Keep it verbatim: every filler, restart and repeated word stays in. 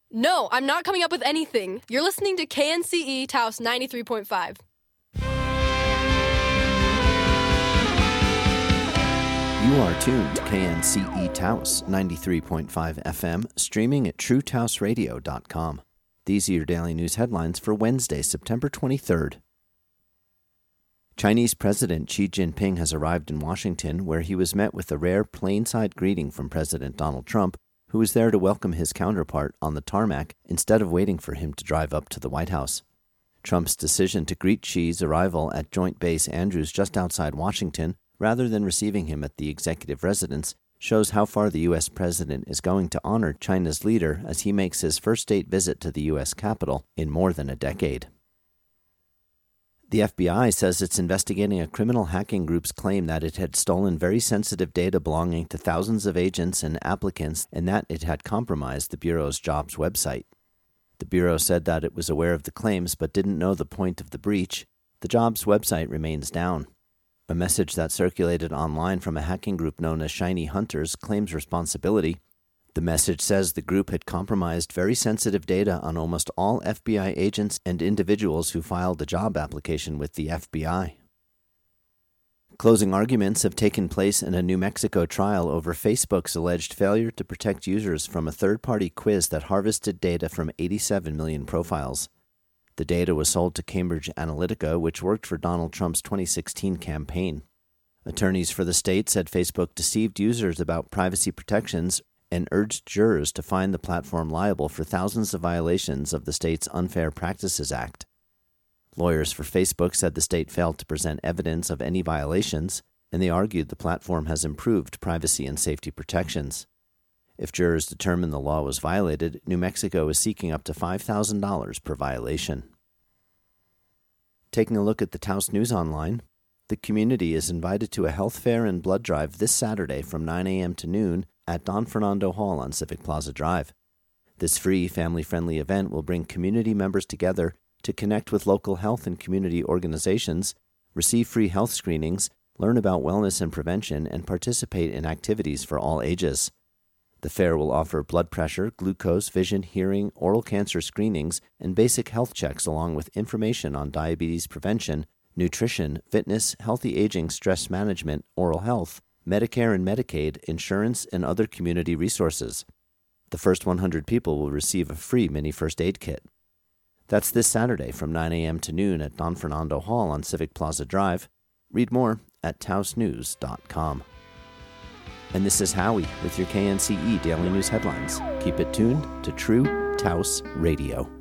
No, I'm not coming up with anything. You're listening to K N C E Taos ninety-three point five. You are tuned to K N C E Taos ninety-three point five F M, streaming at true taos radio dot com. These are your daily news headlines for Wednesday, September twenty-third. Chinese President Xi Jinping has arrived in Washington, where he was met with a rare plainside greeting from President Donald Trump, who was there to welcome his counterpart on the tarmac instead of waiting for him to drive up to the White House. Trump's decision to greet Xi's arrival at Joint Base Andrews just outside Washington, rather than receiving him at the executive residence, shows how far the U S president is going to honor China's leader as he makes his first state visit to the U S Capitol in more than a decade. The F B I says it's investigating a criminal hacking group's claim that it had stolen very sensitive data belonging to thousands of agents and applicants and that it had compromised the Bureau's jobs website. The Bureau said that it was aware of the claims but didn't know the point of the breach. The jobs website remains down. A message that circulated online from a hacking group known as Shiny Hunters claims responsibility. The message says the group had compromised very sensitive data on almost all F B I agents and individuals who filed a job application with the F B I. Closing arguments have taken place in a New Mexico trial over Facebook's alleged failure to protect users from a third-party quiz that harvested data from eighty-seven million profiles. The data was sold to Cambridge Analytica, which worked for Donald Trump's twenty sixteen campaign. Attorneys for the state said Facebook deceived users about privacy protections and urged jurors to find the platform liable for thousands of violations of the state's Unfair Practices Act. Lawyers for Facebook said the state failed to present evidence of any violations, and they argued the platform has improved privacy and safety protections. If jurors determine the law was violated, New Mexico is seeking up to five thousand dollars per violation. Taking a look at the Taos News Online, the community is invited to a health fair and blood drive this Saturday from nine a.m. to noon at Don Fernando Hall on Civic Plaza Drive. This free, family-friendly event will bring community members together to connect with local health and community organizations, receive free health screenings, learn about wellness and prevention, and participate in activities for all ages. The fair will offer blood pressure, glucose, vision, hearing, oral cancer screenings, and basic health checks along with information on diabetes prevention, nutrition, fitness, healthy aging, stress management, oral health, Medicare and Medicaid, insurance, and other community resources. The first one hundred people will receive a free mini first aid kit. That's this Saturday from nine a.m. to noon at Don Fernando Hall on Civic Plaza Drive. Read more at taos news dot com. And this is Howie with your K N C E Daily News Headlines. Keep it tuned to True Taos Radio.